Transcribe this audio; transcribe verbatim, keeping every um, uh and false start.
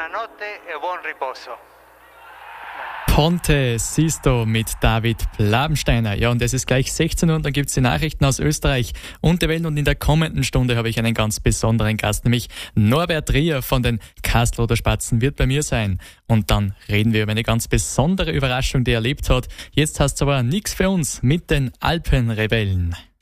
buonanotte e buon riposo. Ponte Sisto mit David Blabensteiner. Ja, und es ist gleich sechzehn Uhr und dann gibt es die Nachrichten aus Österreich und der Welt. Und in der kommenden Stunde habe ich einen ganz besonderen Gast, nämlich Norbert Rier von den Kastelruther Spatzen wird bei mir sein. Und dann reden wir über eine ganz besondere Überraschung, die er erlebt hat. Jetzt hast du aber nichts für uns mit den Alpenrebellen.